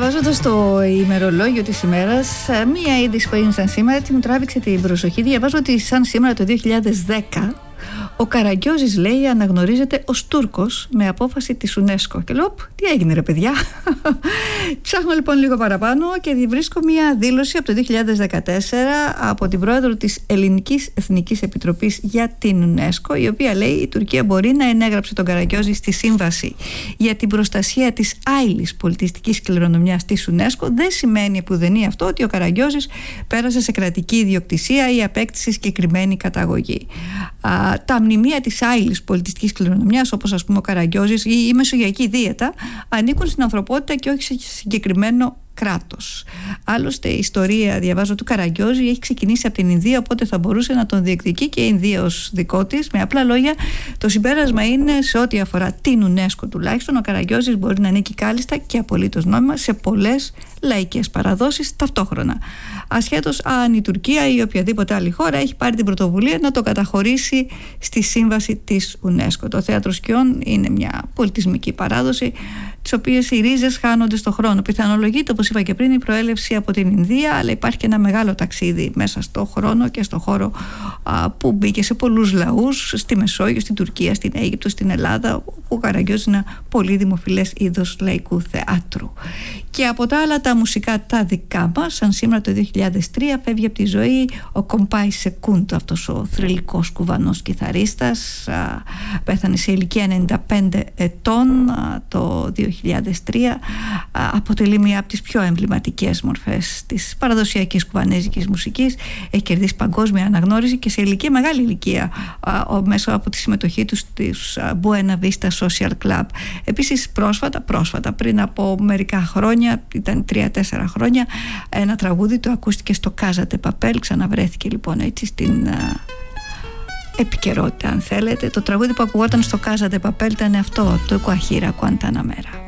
Διαβάζοντας το ημερολόγιο της ημέρας, μία είδηση που έγινε σαν σήμερα μου τράβηξε την προσοχή. Διαβάζω ότι σαν σήμερα το 2010 ο Καραγκιόζης, λέει, αναγνωρίζεται ως Τούρκος με απόφαση της UNESCO. Και λέω, τι έγινε ρε παιδιά? Ψάχνω λοιπόν λίγο παραπάνω και βρίσκω μια δήλωση από το 2014 από την πρόεδρο της Ελληνικής Εθνικής Επιτροπής για την UNESCO, η οποία λέει η Τουρκία μπορεί να ενέγραψε τον Καραγκιόζη στη Σύμβαση για την προστασία της άειλης πολιτιστικής κληρονομιάς της UNESCO. Δεν σημαίνει επουδενή αυτό ότι ο Καραγκιόζης πέρασε σε κρατική ιδιοκτησία ή απέκτησε συγκεκριμένη καταγωγή. Τα μνημεία της άειλης πολιτιστικής κληρονομιάς, όπως ας πούμε ο Καραγκιόζης ή η Μεσογειακή Δίαιτα, ανήκουν στην ανθρωπότητα και όχι σε συγκεκριμένο κράτος. Άλλωστε η ιστορία, διαβάζω, του Καραγκιόζη έχει ξεκινήσει από την Ινδία, οπότε θα μπορούσε να τον διεκδικεί και η Ινδία ως δικό της. Με απλά λόγια, το συμπέρασμα είναι, σε ό,τι αφορά την UNESCO τουλάχιστον, ο Καραγκιόζης μπορεί να ανήκει κάλλιστα και απολύτως νόμιμα σε πολλές λαϊκές παραδόσεις ταυτόχρονα. Ασχέτως αν η Τουρκία ή οποιαδήποτε άλλη χώρα έχει πάρει την πρωτοβουλία να το καταχωρήσει στη σύμβαση της UNESCO. Το θέατρο σκιών είναι μια πολιτισμική παράδοση, τις οποίες οι ρίζες χάνονται στον χρόνο. Πιθανολογείται, όπως είπα και πριν, η προέλευση από την Ινδία, αλλά υπάρχει και ένα μεγάλο ταξίδι μέσα στον χρόνο και στον χώρο που μπήκε σε πολλούς λαούς, στη Μεσόγειο, στην Τουρκία, στην Αίγυπτο, στην Ελλάδα, όπου ο Καραγκιόζης είναι ένα πολύ δημοφιλές είδος λαϊκού θεάτρου. Και από τα άλλα τα μουσικά τα δικά μας, σαν σήμερα το 2003 φεύγει από τη ζωή ο Κομπάι Σεκούντο, αυτός ο θρυλικός κουβανός κιθαρίστας. Πέθανε σε ηλικία 95 ετών το 2003. Αποτελεί μία από τις πιο εμβληματικές μορφές της παραδοσιακής κουβανέζικης μουσικής. Έχει κερδίσει παγκόσμια αναγνώριση και σε ηλικία, μεγάλη ηλικία, μέσω από τη συμμετοχή του στους Buena Vista Social Club. Επίσης πρόσφατα, πριν από μερικά χρόνια, ήταν 3-4 χρόνια, ένα τραγούδι του ακούστηκε στο Casa de Papel. Ξαναβρέθηκε λοιπόν έτσι στην επικαιρότητα, αν θέλετε. Το τραγούδι που ακουγόταν στο Casa de Papel ήταν αυτό, το Κουαχίρα Κουαντάναμέρα.